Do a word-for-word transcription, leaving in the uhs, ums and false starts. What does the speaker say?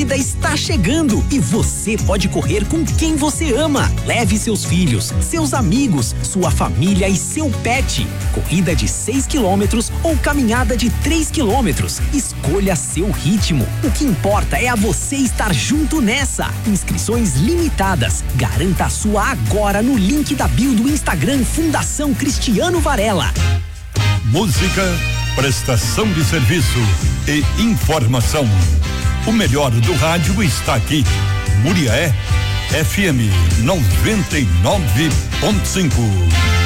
corrida está chegando e você pode correr com quem você ama. Leve seus filhos, seus amigos, sua família e seu pet. Corrida de seis quilômetros ou caminhada de três quilômetros. Escolha seu ritmo. O que importa é a você estar junto nessa. Inscrições limitadas. Garanta a sua agora no link da bio do Instagram Fundação Cristiano Varela. Música, prestação de serviço e informação. O melhor do rádio está aqui. Muriaé F M noventa e nove ponto cinco.